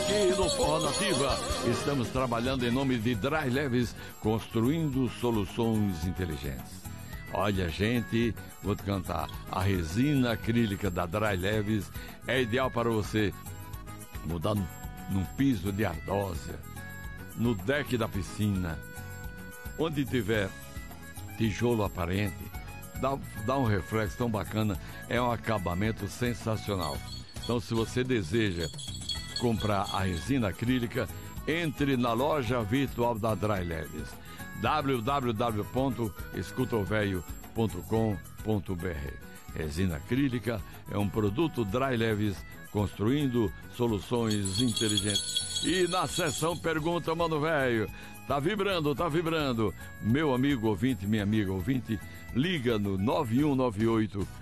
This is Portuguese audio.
aqui no Forró Nativa. Estamos trabalhando em nome de Dry Leves, construindo soluções inteligentes. Olha, gente, vou te cantar. A resina acrílica da Dry Leves é ideal para você mudar num piso de ardósia, no deck da piscina, onde tiver tijolo aparente, dá um reflexo tão bacana, é um acabamento sensacional. Então, se você deseja comprar a resina acrílica, entre na loja virtual da Dry Leves, www.escutovelho.com.br. Resina acrílica é um produto Dry Leves, construindo soluções inteligentes. E na sessão Pergunta, Mano Velho, tá vibrando. Meu amigo ouvinte, minha amiga ouvinte, liga no 9198